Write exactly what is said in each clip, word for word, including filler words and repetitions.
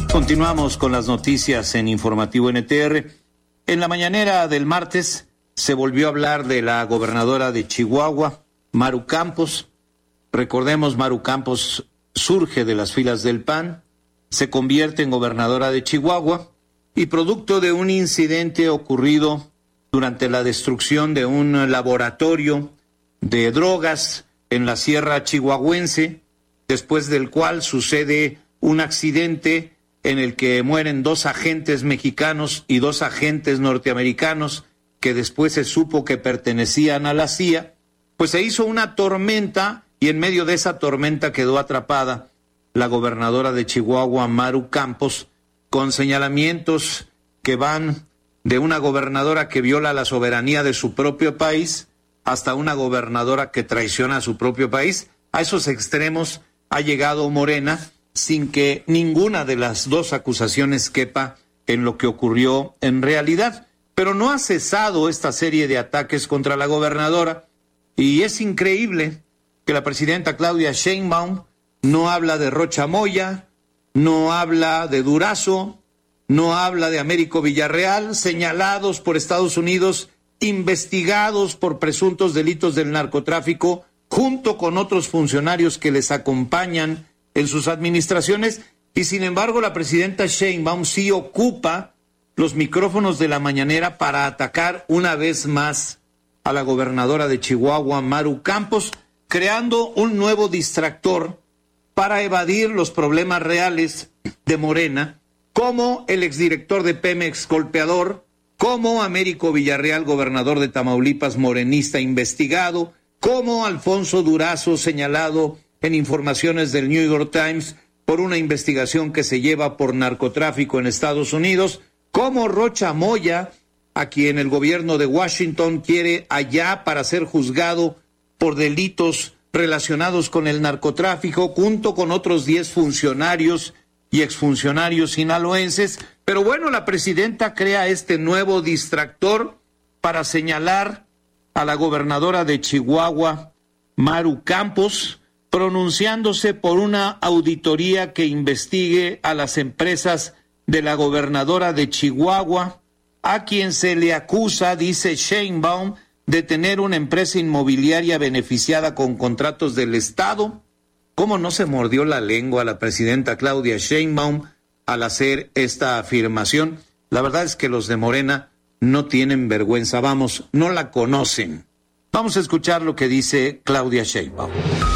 Continuamos con las noticias en Informativo N T R. En la mañanera del martes se volvió a hablar de la gobernadora de Chihuahua, Maru Campos. Recordemos, Maru Campos surge de las filas del P A N, se convierte en gobernadora de Chihuahua y producto de un incidente ocurrido durante la destrucción de un laboratorio de drogas en la sierra chihuahuense, después del cual sucede un accidente en el que mueren dos agentes mexicanos y dos agentes norteamericanos que después se supo que pertenecían a la C I A, pues se hizo una tormenta y en medio de esa tormenta quedó atrapada la gobernadora de Chihuahua, Maru Campos, con señalamientos que van de una gobernadora que viola la soberanía de su propio país hasta una gobernadora que traiciona a su propio país. A esos extremos ha llegado Morena, sin que ninguna de las dos acusaciones quepa en lo que ocurrió en realidad. Pero no ha cesado esta serie de ataques contra la gobernadora, y es increíble que la presidenta Claudia Sheinbaum no habla de Rocha Moya, no habla de Durazo, no habla de Américo Villarreal, señalados por Estados Unidos, investigados por presuntos delitos del narcotráfico, junto con otros funcionarios que les acompañan en sus administraciones, y sin embargo la presidenta Sheinbaum sí ocupa los micrófonos de la mañanera para atacar una vez más a la gobernadora de Chihuahua, Maru Campos, creando un nuevo distractor para evadir los problemas reales de Morena, como el exdirector de Pemex golpeador, como Américo Villarreal, gobernador de Tamaulipas, morenista investigado, como Alfonso Durazo, señalado en informaciones del New York Times por una investigación que se lleva por narcotráfico en Estados Unidos, como Rocha Moya, a quien el gobierno de Washington quiere allá para ser juzgado por delitos relacionados con el narcotráfico, junto con otros diez funcionarios y exfuncionarios sinaloenses. Pero bueno, la presidenta crea este nuevo distractor para señalar a la gobernadora de Chihuahua, Maru Campos, pronunciándose por una auditoría que investigue a las empresas de la gobernadora de Chihuahua, a quien se le acusa, dice Sheinbaum, de tener una empresa inmobiliaria beneficiada con contratos del Estado. ¿Cómo no se mordió la lengua la presidenta Claudia Sheinbaum al hacer esta afirmación? La verdad es que los de Morena no tienen vergüenza, vamos, no la conocen. Vamos a escuchar lo que dice Claudia Sheinbaum.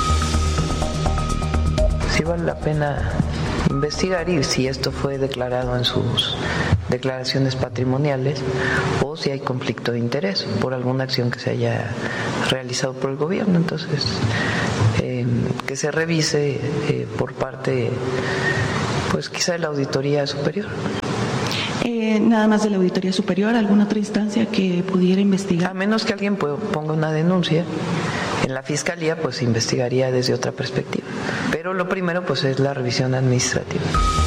Sí vale la pena investigar y si esto fue declarado en sus declaraciones patrimoniales o si hay conflicto de interés por alguna acción que se haya realizado por el gobierno. Entonces, eh, que se revise eh, por parte, pues quizá de la Auditoría Superior. Eh, nada más de la Auditoría Superior, ¿alguna otra instancia que pudiera investigar? A menos que alguien ponga una denuncia en la Fiscalía, pues se investigaría desde otra perspectiva. Pero lo primero, pues, es la revisión administrativa.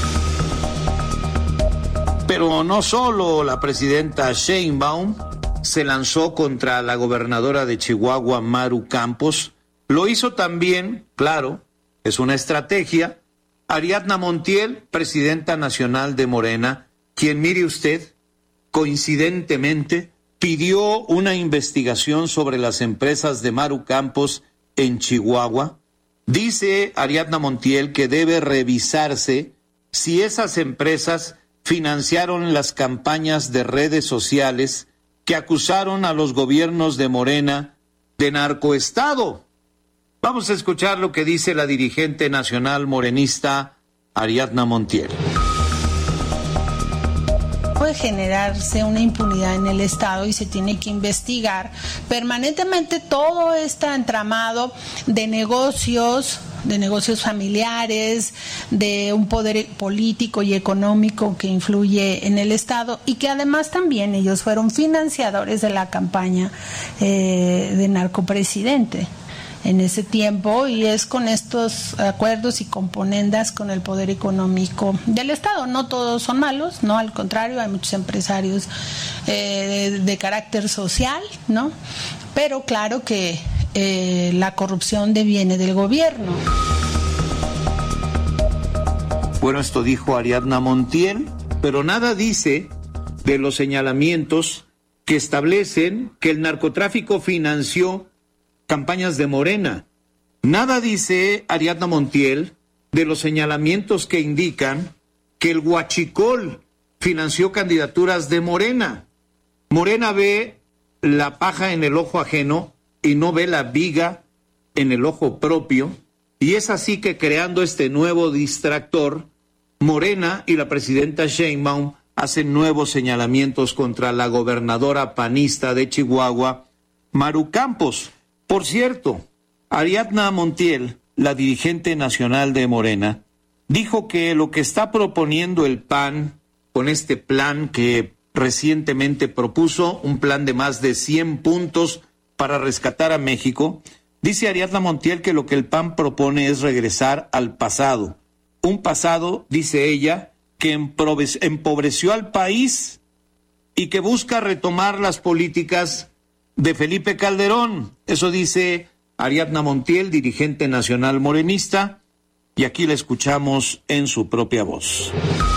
Pero no solo la presidenta Sheinbaum se lanzó contra la gobernadora de Chihuahua, Maru Campos, lo hizo también, claro, es una estrategia, Ariadna Montiel, presidenta nacional de Morena, quien, mire usted, coincidentemente, pidió una investigación sobre las empresas de Maru Campos en Chihuahua. Dice Ariadna Montiel que debe revisarse si esas empresas financiaron las campañas de redes sociales que acusaron a los gobiernos de Morena de narcoestado. Vamos a escuchar lo que dice la dirigente nacional morenista Ariadna Montiel. Puede generarse una impunidad en el Estado y se tiene que investigar permanentemente todo este entramado de negocios, de negocios familiares, de un poder político y económico que influye en el Estado y que además también ellos fueron financiadores de la campaña eh, de narcopresidente en ese tiempo, y es con estos acuerdos y componendas con el poder económico del Estado. No todos son malos, no, al contrario, hay muchos empresarios eh, de, de carácter social, ¿no? Pero claro que eh, la corrupción deviene del gobierno. Bueno, esto dijo Ariadna Montiel, pero nada dice de los señalamientos que establecen que el narcotráfico financió campañas de Morena. Nada dice Ariadna Montiel de los señalamientos que indican que el huachicol financió candidaturas de Morena. Morena ve la paja en el ojo ajeno y no ve la viga en el ojo propio, y es así que, creando este nuevo distractor, Morena y la presidenta Sheinbaum hacen nuevos señalamientos contra la gobernadora panista de Chihuahua, Maru Campos. Por cierto, Ariadna Montiel, la dirigente nacional de Morena, dijo que lo que está proponiendo el P A N con este plan que recientemente propuso, un plan de más de cien puntos para rescatar a México, dice Ariadna Montiel que lo que el P A N propone es regresar al pasado. Un pasado, dice ella, que empobreció al país y que busca retomar las políticas de Felipe Calderón. Eso dice Ariadna Montiel, dirigente nacional morenista, y aquí la escuchamos en su propia voz.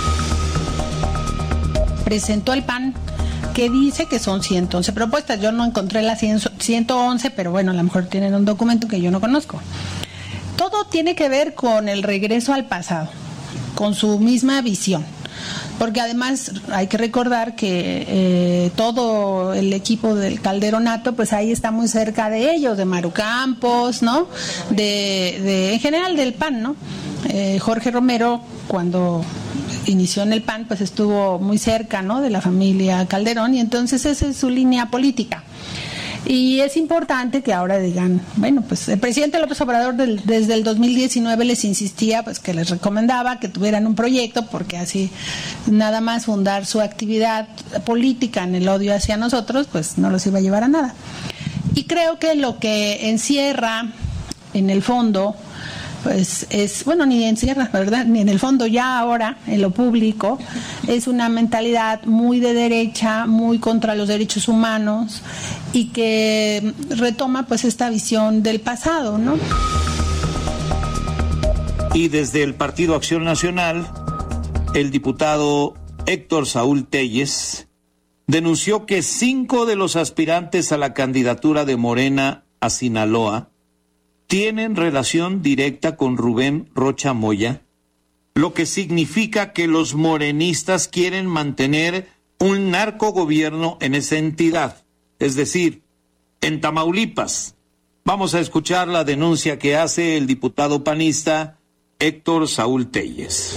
Presentó el P A N, que dice que son ciento once propuestas. Yo no encontré las ciento once, pero bueno, a lo mejor tienen un documento que yo no conozco. Todo tiene que ver con el regreso al pasado, con su misma visión. Porque además hay que recordar que eh, todo el equipo del Calderonato, pues ahí está muy cerca de ellos, de Maru Campos, ¿no? De, de en general del P A N, ¿no? Eh, Jorge Romero, cuando inició en el P A N, pues estuvo muy cerca, ¿no? De la familia Calderón, y entonces esa es su línea política. Y es importante que ahora digan, bueno, pues el presidente López Obrador del, desde el dos mil diecinueve les insistía, pues que les recomendaba que tuvieran un proyecto, porque así nada más fundar su actividad política en el odio hacia nosotros, pues no los iba a llevar a nada. Y creo que lo que encierra en el fondo, pues es, bueno, ni encierra, ¿verdad? Ni en el fondo ya ahora, en lo público, es una mentalidad muy de derecha, muy contra los derechos humanos, y que retoma pues esta visión del pasado, ¿no? Y desde el Partido Acción Nacional, el diputado Héctor Saúl Telles denunció que cinco de los aspirantes a la candidatura de Morena a Sinaloa tienen relación directa con Rubén Rocha Moya, lo que significa que los morenistas quieren mantener un narcogobierno en esa entidad, es decir, en Tamaulipas. Vamos a escuchar la denuncia que hace el diputado panista Héctor Saúl Telles.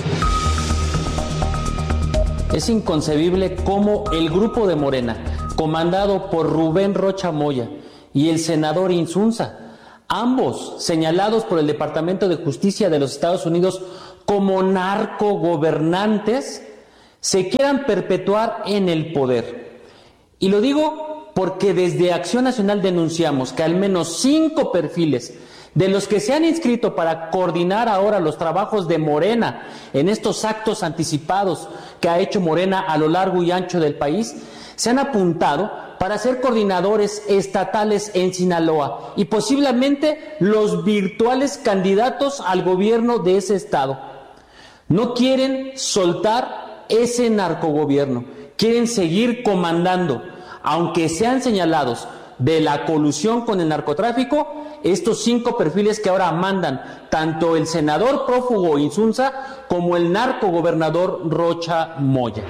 Es inconcebible cómo el grupo de Morena, comandado por Rubén Rocha Moya y el senador Insunza, ambos señalados por el Departamento de Justicia de los Estados Unidos como narcogobernantes, se quieran perpetuar en el poder. Y lo digo porque desde Acción Nacional denunciamos que al menos cinco perfiles de los que se han inscrito para coordinar ahora los trabajos de Morena en estos actos anticipados que ha hecho Morena a lo largo y ancho del país, se han apuntado para ser coordinadores estatales en Sinaloa y posiblemente los virtuales candidatos al gobierno de ese estado. No quieren soltar ese narcogobierno, quieren seguir comandando, aunque sean señalados de la colusión con el narcotráfico, estos cinco perfiles que ahora mandan tanto el senador prófugo Insunza como el narcogobernador Rocha Moya.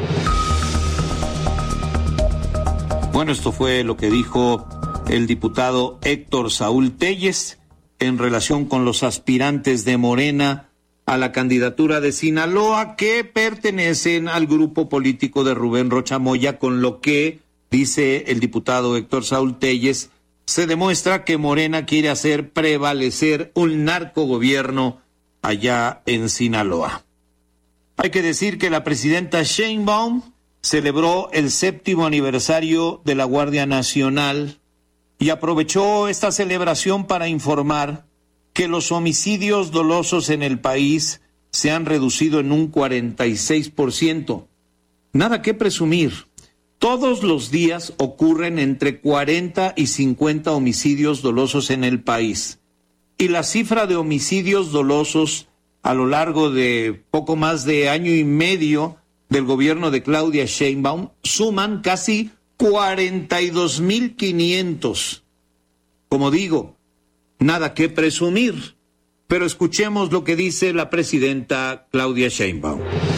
Bueno, esto fue lo que dijo el diputado Héctor Saúl Telles en relación con los aspirantes de Morena a la candidatura de Sinaloa que pertenecen al grupo político de Rubén Rocha Moya, con lo que, dice el diputado Héctor Saúl Telles, se demuestra que Morena quiere hacer prevalecer un narcogobierno allá en Sinaloa. Hay que decir que la presidenta Sheinbaum celebró el séptimo aniversario de la Guardia Nacional y aprovechó esta celebración para informar que los homicidios dolosos en el país se han reducido en un cuarenta y seis por ciento. Nada que presumir. Todos los días ocurren entre cuarenta y cincuenta homicidios dolosos en el país. Y la cifra de homicidios dolosos a lo largo de poco más de año y medio del gobierno de Claudia Sheinbaum suman casi cuarenta y dos mil quinientos. Como digo, nada que presumir, pero escuchemos lo que dice la presidenta Claudia Sheinbaum.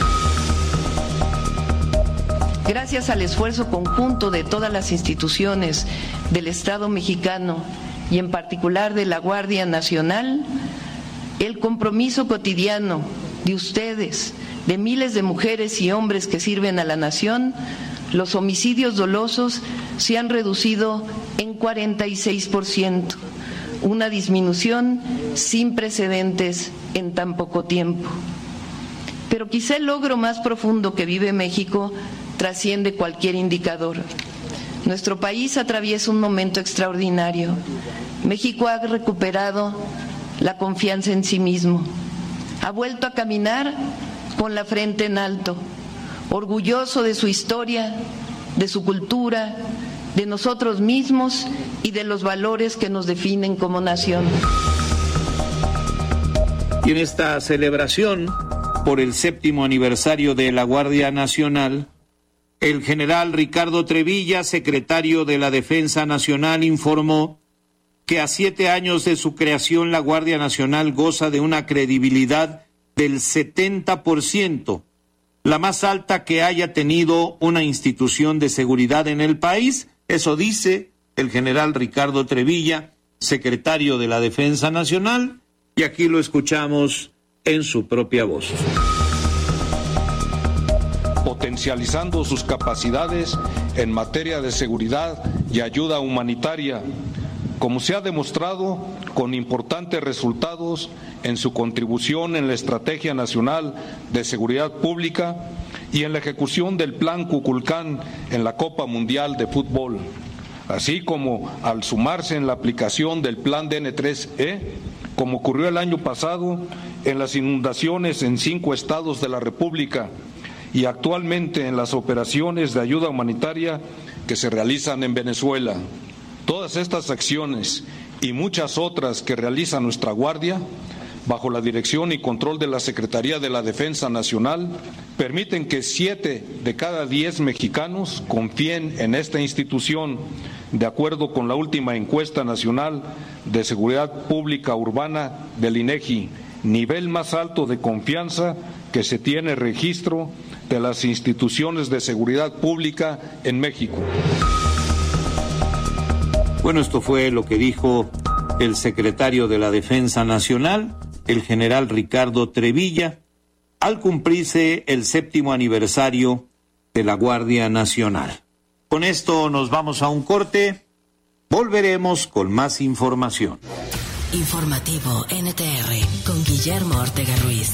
Gracias al esfuerzo conjunto de todas las instituciones del Estado mexicano y en particular de la Guardia Nacional, el compromiso cotidiano de ustedes, de miles de mujeres y hombres que sirven a la nación, los homicidios dolosos se han reducido en cuarenta y seis por ciento, una disminución sin precedentes en tan poco tiempo. Pero quizá el logro más profundo que vive México trasciende cualquier indicador. Nuestro país atraviesa un momento extraordinario. México ha recuperado la confianza en sí mismo, ha vuelto a caminar con la frente en alto, orgulloso de su historia, de su cultura, de nosotros mismos y de los valores que nos definen como nación. Y en esta celebración por el séptimo aniversario de la Guardia Nacional, el general Ricardo Trevilla, secretario de la Defensa Nacional, informó que a siete años de su creación la Guardia Nacional goza de una credibilidad del setenta por ciento, la más alta que haya tenido una institución de seguridad en el país. Eso dice el general Ricardo Trevilla, secretario de la Defensa Nacional, y aquí lo escuchamos en su propia voz. Potencializando sus capacidades en materia de seguridad y ayuda humanitaria, como se ha demostrado con importantes resultados en su contribución en la Estrategia Nacional de Seguridad Pública y en la ejecución del Plan Cuculcán en la Copa Mundial de Fútbol, así como al sumarse en la aplicación del Plan D N tres E, como ocurrió el año pasado en las inundaciones en cinco estados de la República y actualmente en las operaciones de ayuda humanitaria que se realizan en Venezuela. Todas estas acciones y muchas otras que realiza nuestra Guardia, bajo la dirección y control de la Secretaría de la Defensa Nacional, permiten que siete de cada diez mexicanos confíen en esta institución, de acuerdo con la última encuesta nacional de seguridad pública urbana del INEGI, nivel más alto de confianza que se tiene registro de las instituciones de seguridad pública en México. Bueno, esto fue lo que dijo el secretario de la Defensa Nacional, el general Ricardo Trevilla, al cumplirse el séptimo aniversario de la Guardia Nacional. Con esto nos vamos a un corte, volveremos con más información. Informativo N T R con Guillermo Ortega Ruiz.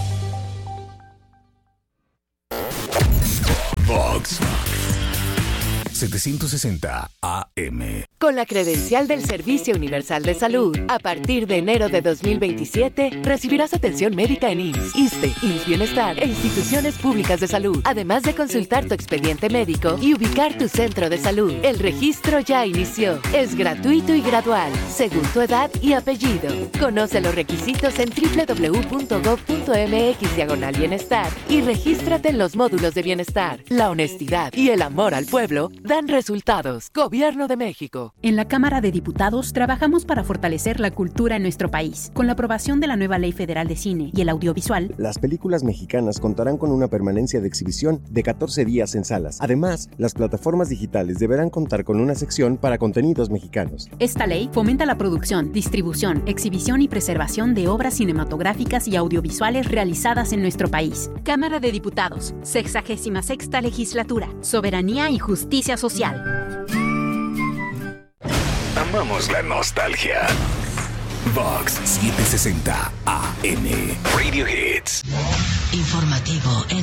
Vox setecientos sesenta A M. Con la credencial del Servicio Universal de Salud, a partir de enero de dos mil veintisiete, recibirás atención médica en I M S S, ISSSTE, I M S S Bienestar e instituciones públicas de salud, además de consultar tu expediente médico y ubicar tu centro de salud. El registro ya inició. Es gratuito y gradual, según tu edad y apellido. Conoce los requisitos en doble u doble u doble u punto gob punto eme equis diagonal bienestar y regístrate en los módulos de bienestar. La honestidad y el amor al pueblo dan resultados. Gobierno de México. En la Cámara de Diputados trabajamos para fortalecer la cultura en nuestro país. Con la aprobación de la nueva Ley Federal de Cine y el Audiovisual, las películas mexicanas contarán con una permanencia de exhibición de catorce días en salas. Además, las plataformas digitales deberán contar con una sección para contenidos mexicanos. Esta ley fomenta la producción, distribución, exhibición y preservación de obras cinematográficas y audiovisuales realizadas en nuestro país. Cámara de Diputados, sexagésima sexta Legislatura. Soberanía y justicia social. Amamos la nostalgia. Vox setecientos sesenta A M. Radio Hits. Informativo